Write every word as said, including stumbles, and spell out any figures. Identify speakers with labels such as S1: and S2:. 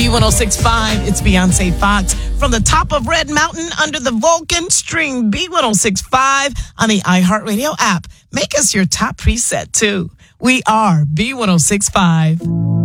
S1: B one oh six point five, it's Beyonce Fox. From the top of Red Mountain under the Vulcan, stream B one oh six point five on the iHeartRadio app. Make us your top preset, too. We are B one oh six point five.